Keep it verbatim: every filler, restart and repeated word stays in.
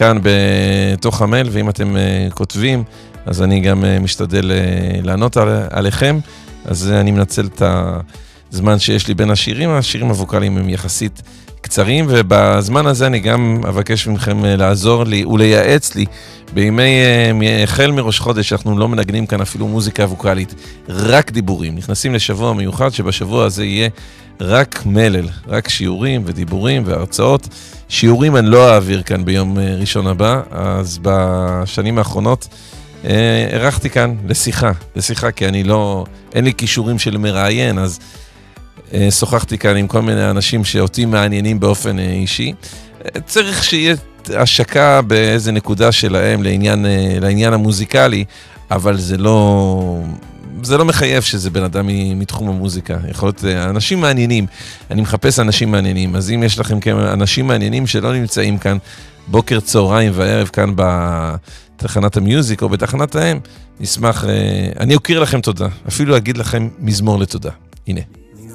כאן בתוך המייל, ואם אתם כותבים, אז אני גם משתדל לענות עליכם, אז אני מנצל את הזמן שיש לי בין השירים, השירים הווקליים הם יחסית קצרים, ובזמן הזה אני גם אבקש מכם לעזור לי ולייעץ לי, בימי החל מראש חודש, אנחנו לא מנגנים כאן אפילו מוזיקה ווקלית, רק דיבורים, נכנסים לשבוע מיוחד, שבשבוע הזה יהיה רק מלל, רק שיעורים ודיבורים והרצאות, שיעורים אני לא אעביר כאן ביום ראשון הבא, אז בשנים האחרונות, ערכתי כאן לשיחה, לשיחה כי אני לא, אין לי כישורים של מראיין, אז שוחחתי כאן עם כל מיני אנשים שאותי מעניינים באופן אישי. צריך שיהיה השקה באיזה נקודה שלהם לעניין, לעניין המוזיקלי, אבל זה לא, זה לא מחייב שזה בן אדם מתחום המוזיקה. יכול להיות אנשים מעניינים, אני מחפש אנשים מעניינים, אז אם יש לכם אנשים מעניינים שלא נמצאים כאן בוקר, צהריים וערב כאן בתחנת המיוזיק או בתחנת האם, נשמח, אני אוקיר לכם תודה, אפילו אגיד לכם מזמור לתודה. הנה.